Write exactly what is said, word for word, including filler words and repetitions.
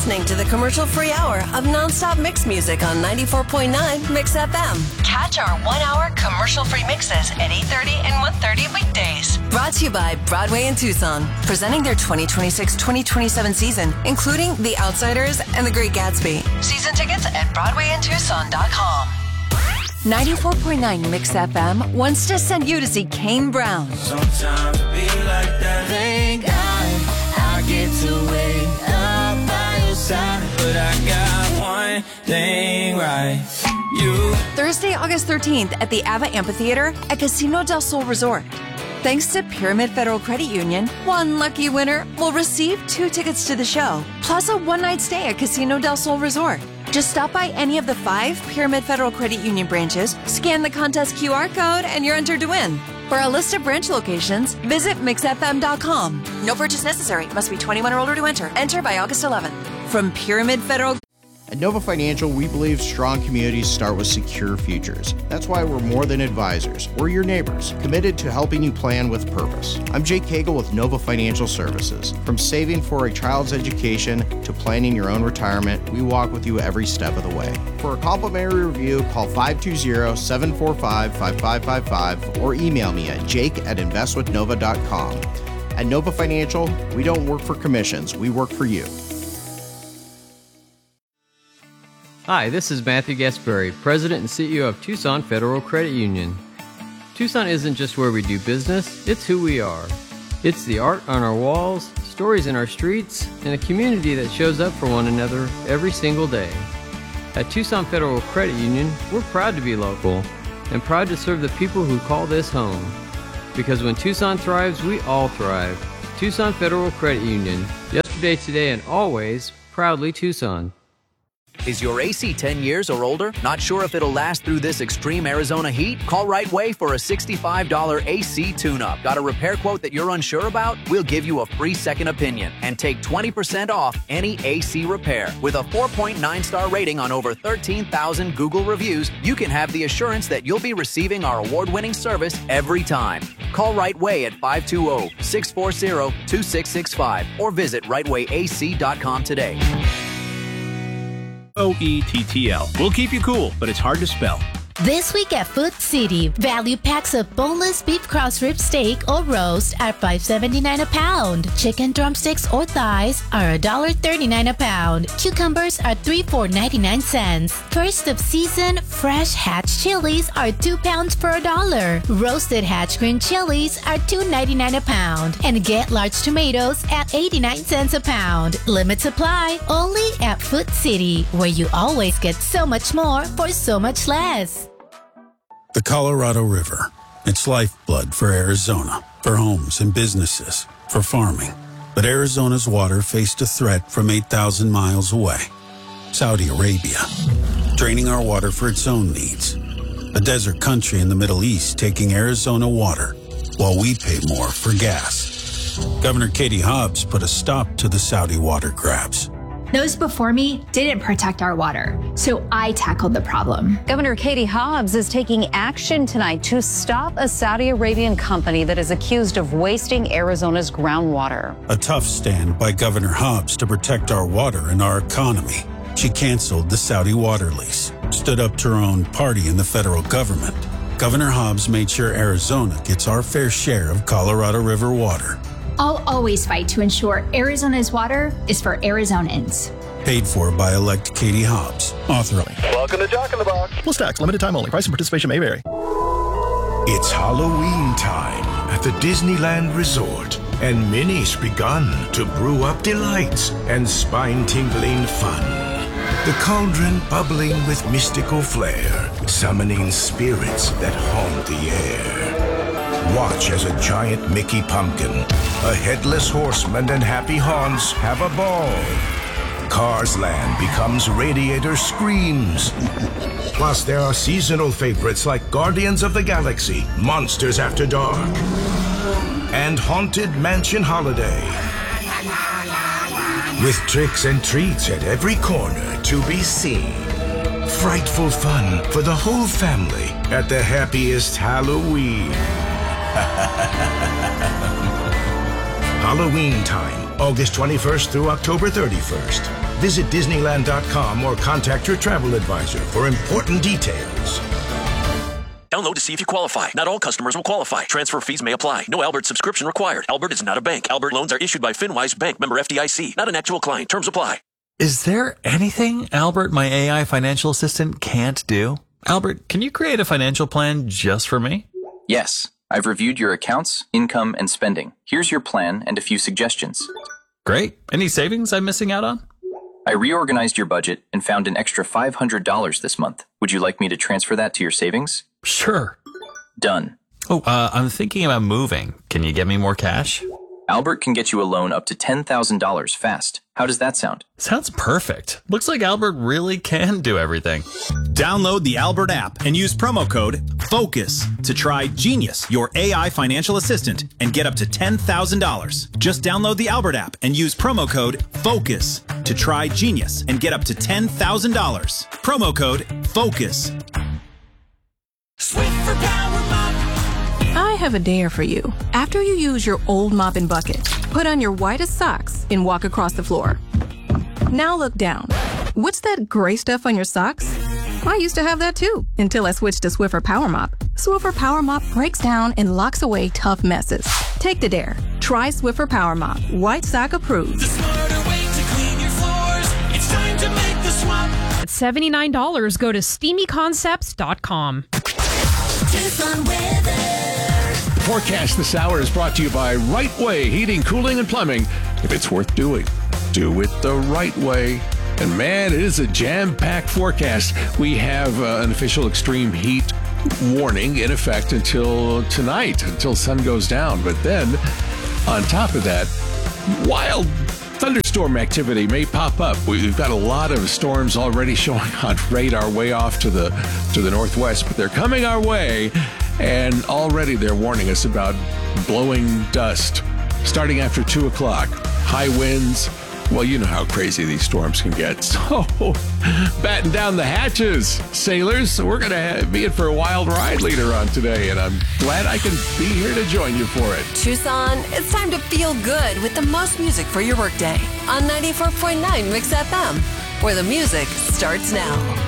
listening to the commercial-free hour of nonstop mix music on ninety-four point nine Mix F M. Catch our one-hour commercial-free mixes at eight thirty and one thirty weekdays. Brought to you by Broadway in Tucson, presenting their twenty twenty-six twenty twenty-seven season, including The Outsiders and The Great Gatsby. Season tickets at broadway in tucson dot com. ninety-four point nine Mix F M wants to send you to see Kane Brown. Sometimes it be like that. Thank God I get to wake up by your side, but I got one thing right. You. Thursday, August thirteenth at the Ava Amphitheater at Casino del Sol Resort. Thanks to Pyramid Federal Credit Union, one lucky winner will receive two tickets to the show, plus a one-night stay at Casino del Sol Resort. Just stop by any of the five Pyramid Federal Credit Union branches, scan the contest Q R code, and you're entered to win. For a list of branch locations, visit mix f m dot com. No purchase necessary. Must be twenty-one or older to enter. Enter by August eleventh. From Pyramid Federal... At Nova Financial, we believe strong communities start with secure futures. That's why we're more than advisors. We're your neighbors, committed to helping you plan with purpose. I'm Jake Cagle with Nova Financial Services. From saving for a child's education to planning your own retirement, we walk with you every step of the way. For a complimentary review, call five two zero, seven four five, five five five five or email me at jake at invest with nova dot com. At Nova Financial, we don't work for commissions, we work for you. Hi, this is Matthew Gasparri, President and C E O of Tucson Federal Credit Union. Tucson isn't just where we do business, it's who we are. It's the art on our walls, stories in our streets, and a community that shows up for one another every single day. At Tucson Federal Credit Union, we're proud to be local and proud to serve the people who call this home. Because when Tucson thrives, we all thrive. Tucson Federal Credit Union. Yesterday, today, and always, proudly Tucson. Is your A C ten years or older? Not sure if it'll last through this extreme Arizona heat? Call Right Way for a sixty-five dollars A C tune-up. Got a repair quote that you're unsure about? We'll give you a free second opinion and take twenty percent off any A C repair. With a four point nine star rating on over thirteen thousand Google reviews, you can have the assurance that you'll be receiving our award-winning service every time. Call Right Way at five two zero, six four zero, two six six five or visit right way a c dot com today. O E T T L. We'll keep you cool, but it's hard to spell. This week at Food City, value packs of boneless beef cross rib steak or roast are five seventy-nine a pound. Chicken drumsticks or thighs are one thirty-nine a pound. Cucumbers are three for ninety-nine cents. First of season, fresh Hatch chilies are two pounds for a dollar. Roasted Hatch green chilies are two ninety-nine a pound. And get large tomatoes at eighty-nine cents a pound. Limit supply only at Food City, where you always get so much more for so much less. The Colorado River. It's lifeblood for Arizona, for homes and businesses, for farming. But Arizona's water faced a threat from eight thousand miles away. Saudi Arabia, draining our water for its own needs. A desert country in the Middle East taking Arizona water while we pay more for gas. Governor Katie Hobbs put a stop to the Saudi water grabs. Those before me didn't protect our water, so I tackled the problem. Governor Katie Hobbs is taking action tonight to stop a Saudi Arabian company that is accused of wasting Arizona's groundwater. A tough stand by Governor Hobbs to protect our water and our economy. She canceled the Saudi water lease, stood up to her own party in the federal government. Governor Hobbs made sure Arizona gets our fair share of Colorado River water. I'll always fight to ensure Arizona's water is for Arizonans. Paid for by elect Katie Hobbs, author. Welcome to Jock in the Box. Plus tax, limited time only. Price and participation may vary. It's Halloween time at the Disneyland Resort, and Minnie's begun to brew up delights and spine-tingling fun. The cauldron bubbling with mystical flair, summoning spirits that haunt the air. Watch as a giant Mickey pumpkin, a headless horseman, and Happy Hans have a ball. Cars Land becomes Radiator Screams. Plus, there are seasonal favorites like Guardians of the Galaxy, Monsters After Dark, and Haunted Mansion Holiday. With tricks and treats at every corner to be seen. Frightful fun for the whole family at the happiest Halloween. Halloween time August twenty-first through October thirty-first. Visit Disneyland dot com or contact your travel advisor for important details. Download to see if you qualify. Not all customers will qualify. Transfer fees may apply. No Albert subscription required. Albert is not a bank. Albert loans are issued by FinWise Bank, member F D I C. Not an actual client. Terms apply. Is there anything Albert, my A I financial assistant, can't do? Albert, can you create a financial plan just for me? Yes. I've reviewed your accounts, income, and spending. Here's your plan and a few suggestions. Great. Any savings I'm missing out on? I reorganized your budget and found an extra five hundred dollars this month. Would you like me to transfer that to your savings? Sure. Done. Oh, uh, I'm thinking about moving. Can you get me more cash? Albert can get you a loan up to ten thousand dollars fast. How does that sound? Sounds perfect. Looks like Albert really can do everything. Download the Albert app and use promo code FOCUS to try Genius, your A I financial assistant, and get up to ten thousand dollars. Just download the Albert app and use promo code FOCUS to try Genius and get up to ten thousand dollars. Promo code FOCUS. Swiffer Power Mop. I have a dare for you. After you use your old mop and bucket, put on your whitest socks and walk across the floor. Now look down. What's that gray stuff on your socks? I used to have that too, until I switched to Swiffer Power Mop. Swiffer Power Mop breaks down and locks away tough messes. Take the dare. Try Swiffer Power Mop. White sock approved. The smarter way to clean your floors. It's time to make the swap. At seventy-nine dollars, go to steamy concepts dot com. Tucson weather. Forecast this hour is brought to you by Right Way Heating, Cooling, and Plumbing. If it's worth doing, do it the right way. And man, it is a jam-packed forecast. We have uh, an official extreme heat warning in effect until tonight, until sun goes down. But then, on top of that, wild thunderstorm activity may pop up. We've got a lot of storms already showing on radar way off to the to the northwest, but they're coming our way. And already they're warning us about blowing dust starting after two o'clock. High winds. Well, you know how crazy these storms can get. So, batten down the hatches, sailors. We're going to be in for a wild ride later on today, and I'm glad I can be here to join you for it. Tucson, it's time to feel good with the most music for your workday on ninety-four point nine Mix F M, where the music starts now.